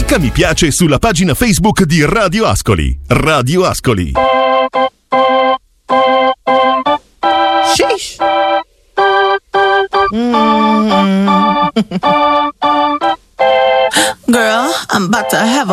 Clicca mi piace sulla pagina Facebook di Radio Ascoli. Radio Ascoli. Sheesh. Girl, I'm about to have a